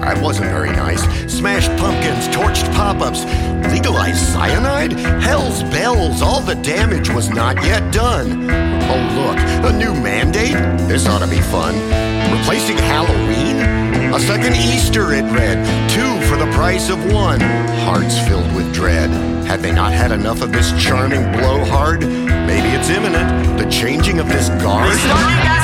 that wasn't very nice. Smashed pumpkins, torched pop-ups, legalized cyanide? Hell's bells, all the damage was not yet done. Oh look, a new mandate? This ought to be fun. Replacing Halloween? A second Easter, it read. 2 for the price of 1. Hearts filled with dread. Had they not had enough of this charming blowhard? Maybe it's imminent. The changing of this guard?